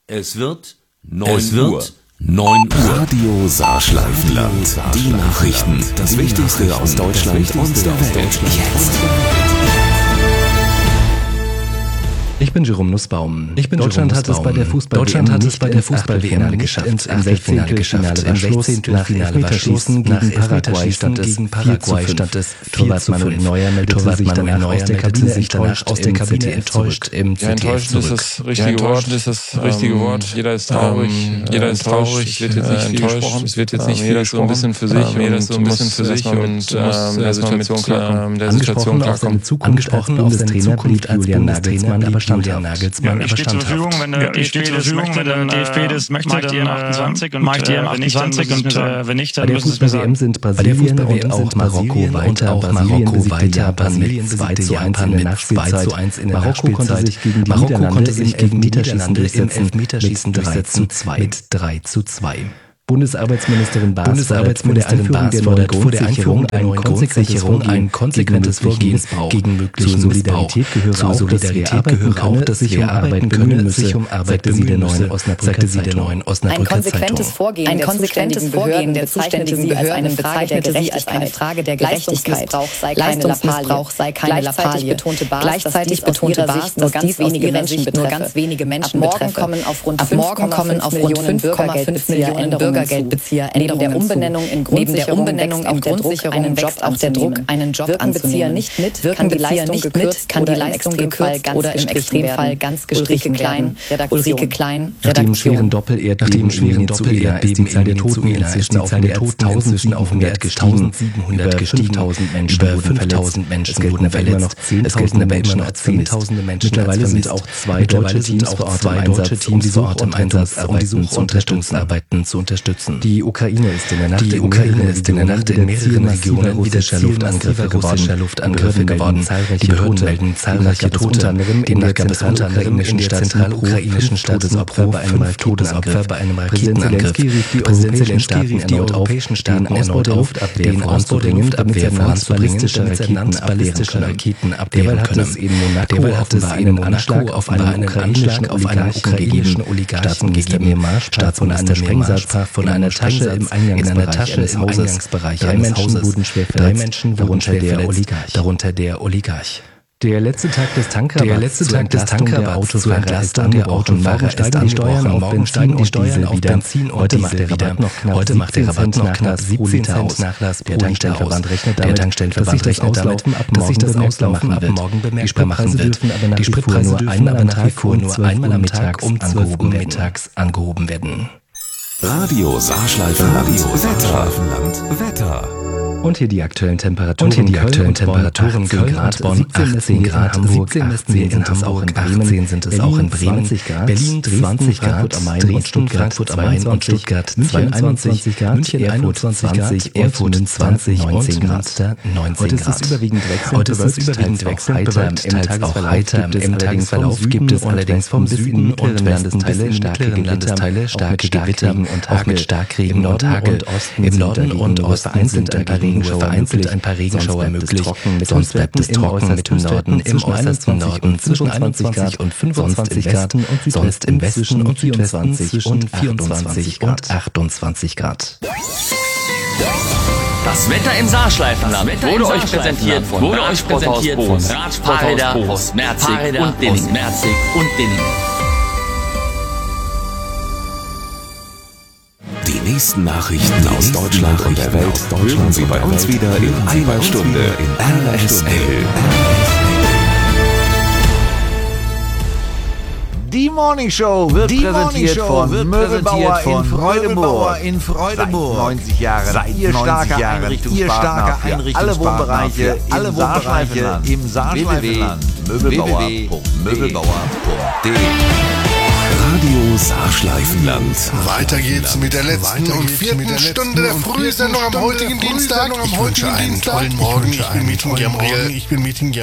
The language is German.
Es wird 9 Uhr. Radio Saarschleifenland. Die Nachrichten. Das Wichtigste aus Deutschland und der Welt. Jetzt. Ich bin Jerome Nussbaum. Deutschland hat es bei der Fußball-WM geschafft. Im Sechzehntelfinale nach Elfmeterschießen gegen Paraguay stand es 4:5. Torwart Manuel Neuer meldete sich danach aus der Kabine enttäuscht im ZDF enttäuscht ist das richtige Wort. Jeder ist traurig. Es wird jetzt nicht viel gesprochen. Es wird jetzt nicht viel gesprochen. Jeder ist so ein bisschen für sich. Und der Situation klarkommen. Angesprochen auf seine Zukunft als Bundestrainer, aber Julian Nagelsmann ich stehe zur Verfügung, wenn der DFB das möchte, dann mache ich die M28 und wenn nicht, dann müssen sie sagen. Sind Brasilien und auch Marokko weiter. Brasilien 2:1 in der Nachspielzeit. Marokko konnte sich gegen Niederlande im Elfmeterschießen durchsetzen mit 3:2. Bundesarbeitsministerin Baas fordert vor der Einführung der neuen Grundsicherung ein konsequentes Vorgehen gegen möglichen Solidarität gehöre auch, dass sich arbeiten könne, sagte sie der neuen Osnabrücker Zeitung. Ein konsequentes Vorgehen der zuständigen Behörden bezeichnete sie als eine Frage der Gerechtigkeit. Leistungsmissbrauch sei keine Lappalie. Gleichzeitig betonte Baas, dass dies nur ganz wenige Menschen betreffe. Ab morgen kommen auf rund 5,5 Millionen Bürgergeldbezieher neben der Umbenennung in Grundsicherung wächst auch der Druck, einen Job anzunehmen. Wirken die Leistung gekürzt oder im Extremfall ganz gestrichen werden. Ulrike Klein, Redaktion. Nach dem schweren Doppel-Erdbeben ist die Zahl der Toten inzwischen auf mehr als 1.700 gestiegen. Über 5.000 Menschen wurden verletzt. Es gelten aber immer noch Zehntausende Menschen. Mittlerweile sind auch zwei deutsche Teams vor Ort im Einsatz, um die Such- und Rettungsarbeiten zu unterstützen. Die Ukraine ist in der Nacht in mehreren Regionen wiederscher Luftangriffe geworden. Die Behörden melden zahlreiche Tote. Demnach gab es unter anderem in der zentralukrainischen Stadt Dnipro bei einem Raketenangriff. Präsident Zelensky rief die europäischen Staaten erneut auf, den Ausbau der Luftabwehr voranzubringen, damit Raketen abwehren können. Derweil hat es einen Anschlag auf einen ukrainischen Oligarchen gegeben. Staatsminister Sprengsaal sprach von einer Tasche im Eingangsbereich eines Hauses. 3 Menschen wurden schwer verletzt, darunter der Oligarch. Der letzte Tag des Tankrabatts zur Entlastung der Autofahrer ist angebrochen. Morgen steigen die Steuern auf Benzin und Diesel wieder. Heute macht der Rabatt noch knapp 17 Cent Nachlass pro Liter aus. Der Tankstellenverband rechnet damit, dass sich das Auslaufen ab morgen bemerkbar machen wird. Die Spritpreise dürfen aber nach wie vor nur einmal am Tag um 12 Uhr mittags angehoben werden. Radio Saarschleifenland. Wetter. Und hier die aktuellen Temperaturen. Köln, Bonn 18 Grad, Hamburg 17 sind es auch in Bremen, Berlin 20 Grad, Dresden, Frankfurt am Main und Stuttgart 22 Grad, München Erfurt 20, Erfurt 20, 19 Grad. Heute ist es überwiegend wechselnd bewölkt, teils auch heiter. Im Tagesverlauf gibt es allerdings vom Süden und Landesteile starke Gewitter, auch mit Starkregen und Hagel. Im Norden und Osten sind ein paar Regenschauer möglich. Sonst bleibt es trocken mit dem Norden, im äußersten Norden zwischen 21 und 25 Grad, sonst im Westen und Südwesten zwischen 24 und 28 Grad. Das Wetter im Saarschleifenland wurde euch präsentiert von Bohns, Fahrräder aus Merzig und Dilling. Die nächsten Nachrichten aus Deutschland und der Welt hören Sie bei uns wieder in einer Stunde in RSL. Die Morning Show wird präsentiert von Möbelbauer in Freudenburg. Seit 90 Jahren. Ihr starker Einrichtungspartner für alle Wohnbereiche im Saarschleifenland. www.möbelbauer.de Radio Saarschleifenland. Weiter geht's mit der letzten und vierten Stunde der Frühsendung am heutigen Dienstag. Ich wünsche einen tollen Morgen. Ich bin Meeting Gabriel.